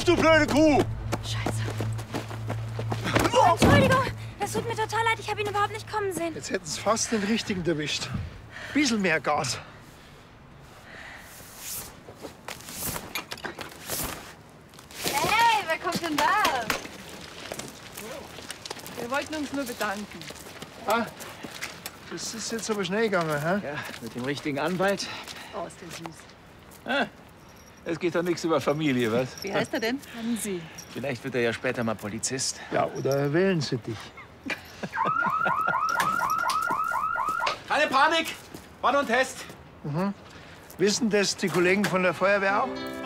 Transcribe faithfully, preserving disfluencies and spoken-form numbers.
auf, du blöde Kuh! Scheiße. Entschuldigung, das tut mir total leid. Ich habe ihn überhaupt nicht kommen sehen. Jetzt hätten sie fast den Richtigen erwischt. Bisschen mehr Gas. Hey, wer kommt denn da? Wir wollten uns nur bedanken. Ah, das ist jetzt aber schnell gegangen, hä? Ja, mit dem richtigen Anwalt. Oh, ist der süß. Ah, es geht doch nichts über Familie, was? Wie heißt er denn? Hansi. Vielleicht wird er ja später mal Polizist. Ja, oder wählen sie dich. Keine Panik! War nur ein Test. Mhm. Wissen das die Kollegen von der Feuerwehr auch?